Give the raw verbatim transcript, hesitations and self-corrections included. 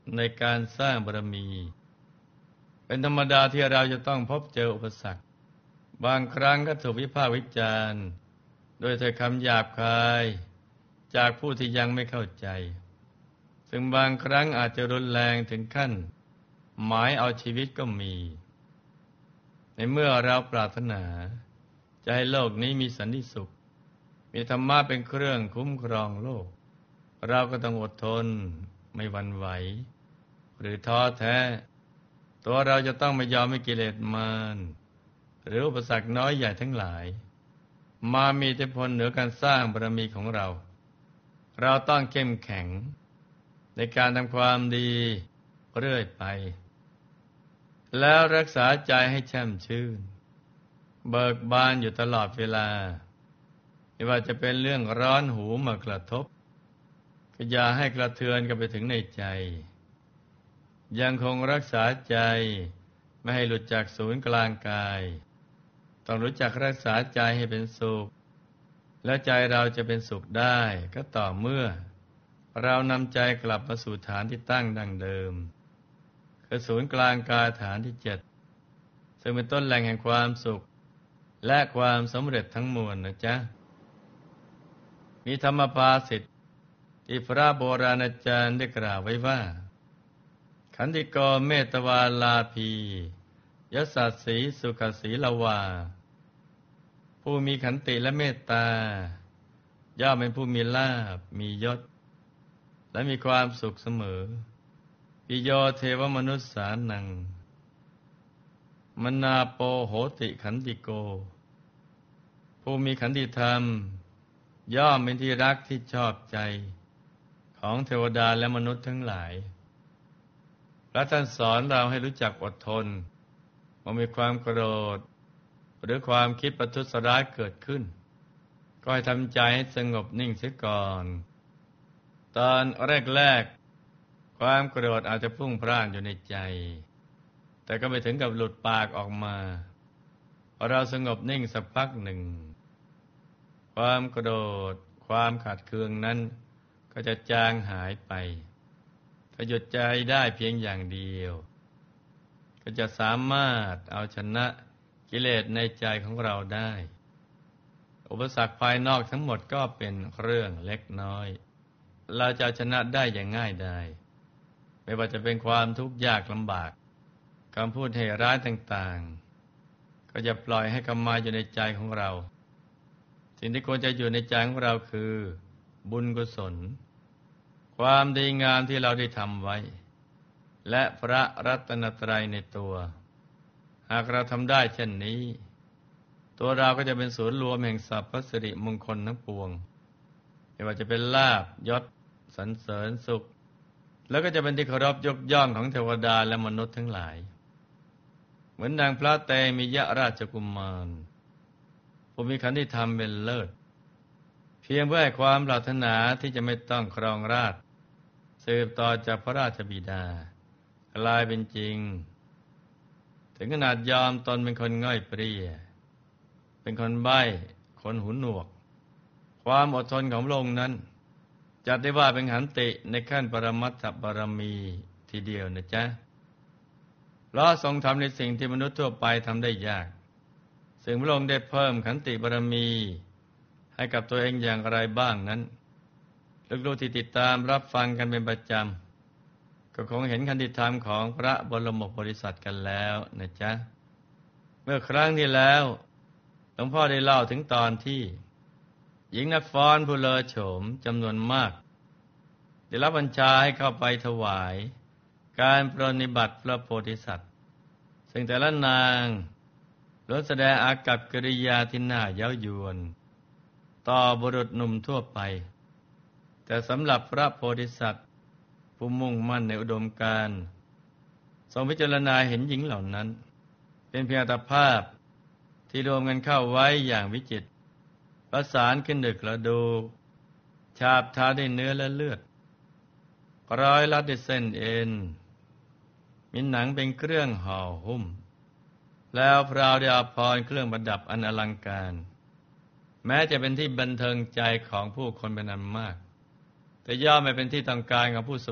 ในการสร้างบารมี เป็นธรรมดาที่เราจะต้องพบเจออุปสรรคบางครั้งก็ถูกวิพากษ์วิจารณ์โดยถ้อยคำหยาบคายจากผู้ที่ยังไม่เข้าใจซึ่งบางครั้งอาจจะรุนแรงถึงขั้นหมายเอาชีวิตก็มี ในเมื่อเราปรารถนาจะให้โลกนี้มีสันติสุขมีธรรมะเป็นเครื่องคุ้มครองโลกเราก็ต้องอดทนไม่หวั่นไหวหรือท้อแท้ตัวเราจะต้องไม่ยอมให้กิเลสมารหรืออุปสรรคน้อยใหญ่ทั้งหลายมามีอิทธิพลเหนือการสร้างบารมีของเราเราต้องเข้มแข็งในการทำความดีเรื่อยไปแล้วรักษาใจให้แช่มชื่นเบิกบานอยู่ตลอดเวลาไม่ว่าจะเป็นเรื่องร้อนหูมากระทบก็อย่าให้กระเทือนกันไปถึงในใจยังคงรักษาใจไม่ให้หลุดจากศูนย์กลางกายต้องรู้จักรักษาใจให้เป็นสุขและใจเราจะเป็นสุขได้ก็ต่อเมื่อเรานำใจกลับมาสู่ฐานที่ตั้งดั้งเดิมคือศูนย์กลางกายฐานที่เจ็ดซึ่งเป็นต้นแหล่งแห่งความสุขและความสำเร็จทั้งมวลนะจ๊ะมีธรรมภาษิตที่พระโบราณอาจารย์ได้กล่าวไว้ว่าขันติโกเมตวาลาภียสัสสีสุขสีลวาผู้มีขันติและเมตตาย่อมเป็นผู้มีลาภมียศและมีความสุขเสมอปิโยเทวมนุสสานังมนาโปโหติขันติโกผู้มีขันติธรรมย่อมเป็นที่รักที่ชอบใจของเทวดาและมนุษย์ทั้งหลายพระท่านสอนเราให้รู้จักอดทนเมื่อมีความโกรธหรือความคิดประทุษร้ายเกิดขึ้นก็ให้ทำใจให้สงบนิ่งเสียก่อนตอนแรกๆความโกรธอาจจะพุ่งพล่านอยู่ในใจแต่ก็ไม่ถึงกับหลุดปากออกมาพอเราสงบนิ่งสักพักหนึ่งความโกรธความขัดเคืองนั้นก็จะจางหายไปถ้าหยุดใจได้เพียงอย่างเดียวก็จะสามารถเอาชนะกิเลสในใจของเราได้อุปสรรคภายนอกทั้งหมดก็เป็นเรื่องเล็กน้อยเราจะชนะได้อย่างง่ายดายไม่ว่าจะเป็นความทุกข์ยากลำบากคำพูดให้ร้ายต่างๆก็จะปล่อยให้กำมาอยู่ในใจของเราสิ่งที่ควรจะอยู่ในใจของเราคือบุญกุศลความดีงามที่เราได้ทำไว้และพระรัตนตรัยในตัวหากเราทำได้เช่นนี้ตัวเราก็จะเป็นศูนย์รวมแห่งสรรพสิริมงคลทั้งปวงไม่ว่าจะเป็นลาภยศสรรเสริญสุขแล้วก็จะเป็นที่เคารพยกย่องของเทวดาและมนุษย์ทั้งหลายเหมือนดังพระเตมิยราชกุมารผู้มีขันติธรรมเป็นเลิศเพียงเพื่อให้ความปรารถนาที่จะไม่ต้องครองราชย์สืบต่อจากพระราชบิดากลายเป็นจริงถึงขนาดยอมตนเป็นคนง่อยเปรี้ยเป็นคนใบ้คนหูหนวกความอดทนของพระองค์นั้นจัดได้ว่าเป็นขันติในขั้นปรมัตถบารมีทีเดียวนะจ๊ะเพราะทรงทำในสิ่งที่มนุษย์ทั่วไปทำได้ยากซึ่งพระองค์ได้เพิ่มขันติบารมีให้กับตัวเองอย่างไรบ้างนั้นลูกๆที่ติดตามรับฟังกันเป็นประจำก็คงเห็นขันติธรรมของพระบรมโพธิสัตว์กันแล้วนะจ๊ะเมื่อครั้งที่แล้วหลวงพ่อได้เล่าถึงตอนที่หญิงนักฟ้อนผู้เลอโฉมจำนวนมากได้รับบัญชาให้เข้าไปถวายการปรนนิบัติพระโพธิสัตว์ซึ่งแต่ละนางล้วนแสดงอากัปกิริยาที่น่าเย้ายวนต่อบุรุษหนุ่มทั่วไปแต่สำหรับพระโพธิสัตว์ผู้มุ่งมั่นในอุดมการณ์ทรงพิจารณาเห็นหญิงเหล่านั้นเป็นเพียงอัตภาพที่รวมกันเข้าไว้อย่างวิจิตรประสานขึ้นดึกระดูฉาบทาด้วยเนื้อและเลือดร้อยลัดด้วยเส้นเอ็นมีหนังเป็นเครื่องห่อหุ้มแล้วพราวด้วยอาภรณ์เครื่องประดับอันอลังการแม้จะเป็นที่บันเทิงใจของผู้คนเป็นอันมากแต่ย่อมไม่เป็นที่ต้องการของผู้